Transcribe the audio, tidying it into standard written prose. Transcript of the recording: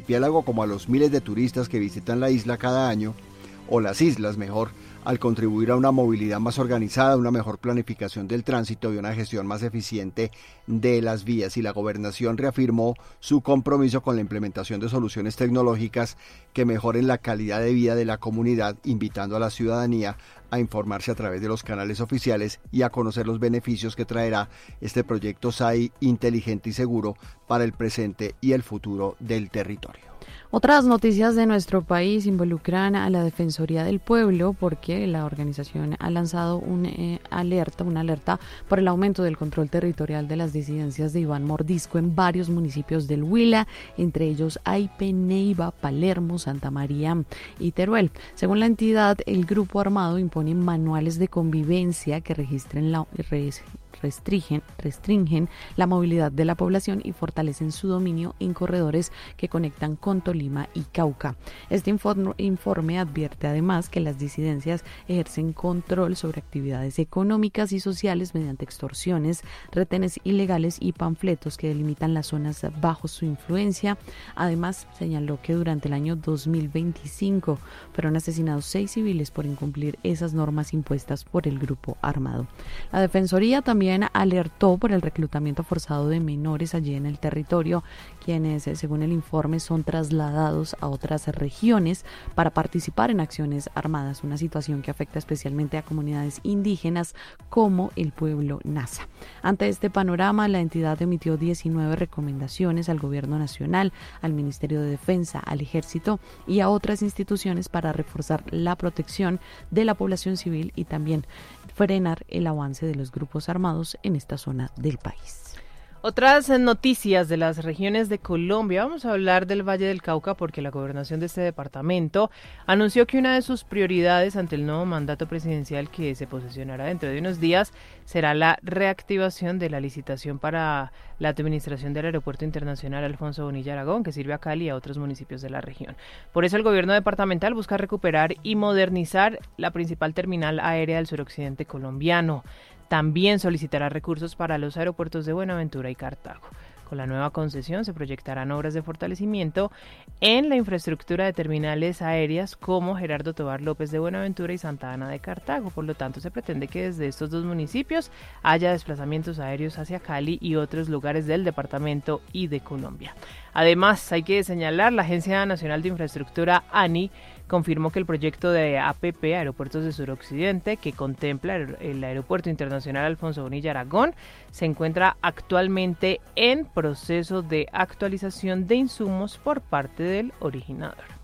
archipiélago como a los miles de turistas que visitan la isla cada año, o las islas mejor, al contribuir a una movilidad más organizada, una mejor planificación del tránsito y una gestión más eficiente de las vías. Y la gobernación reafirmó su compromiso con la implementación de soluciones tecnológicas que mejoren la calidad de vida de la comunidad, invitando a la ciudadanía a informarse a través de los canales oficiales y a conocer los beneficios que traerá este proyecto SAI inteligente y seguro para el presente y el futuro del territorio. Otras noticias de nuestro país involucran a la Defensoría del Pueblo porque la organización ha lanzado una alerta por el aumento del control territorial de las disidencias de Iván Mordisco en varios municipios del Huila, entre ellos Aipe, Neiva, Palermo, Santa María y Teruel. Según la entidad, el grupo armado impone manuales de convivencia que restringen la movilidad de la población y fortalecen su dominio en corredores que conectan con Tolima y Cauca. Este informe advierte además que las disidencias ejercen control sobre actividades económicas y sociales mediante extorsiones, retenes ilegales y panfletos que delimitan las zonas bajo su influencia. Además, señaló que durante el año 2025 fueron asesinados 6 civiles por incumplir esas normas impuestas por el grupo armado. La Defensoría también alertó por el reclutamiento forzado de menores allí en el territorio, quienes, según el informe, son trasladados a otras regiones para participar en acciones armadas, una situación que afecta especialmente a comunidades indígenas como el pueblo Nasa. Ante este panorama, la entidad emitió 19 recomendaciones al Gobierno Nacional, al Ministerio de Defensa, al Ejército y a otras instituciones para reforzar la protección de la población civil y también frenar el avance de los grupos armados en esta zona del país. Otras noticias de las regiones de Colombia, vamos a hablar del Valle del Cauca porque la gobernación de este departamento anunció que una de sus prioridades ante el nuevo mandato presidencial que se posesionará dentro de unos días será la reactivación de la licitación para la administración del Aeropuerto Internacional Alfonso Bonilla Aragón, que sirve a Cali y a otros municipios de la región. Por eso el gobierno departamental busca recuperar y modernizar la principal terminal aérea del suroccidente colombiano. También solicitará recursos para los aeropuertos de Buenaventura y Cartago. Con la nueva concesión se proyectarán obras de fortalecimiento en la infraestructura de terminales aéreas como Gerardo Tovar López de Buenaventura y Santa Ana de Cartago. Por lo tanto, se pretende que desde estos dos municipios haya desplazamientos aéreos hacia Cali y otros lugares del departamento y de Colombia. Además, hay que señalar, la Agencia Nacional de Infraestructura, ANI, confirmó que el proyecto de APP, Aeropuertos de Suroccidente, que contempla el Aeropuerto Internacional Alfonso Bonilla Aragón, se encuentra actualmente en proceso de actualización de insumos por parte del originador.